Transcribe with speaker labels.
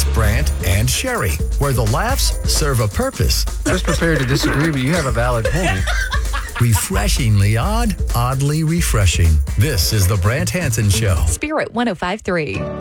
Speaker 1: It's Brant and Sherry, where the laughs serve a purpose.
Speaker 2: I was prepared to disagree, but you have a valid point.
Speaker 1: Refreshingly odd, oddly refreshing. This is the Brant Hansen Show.
Speaker 3: Spirit 105.3.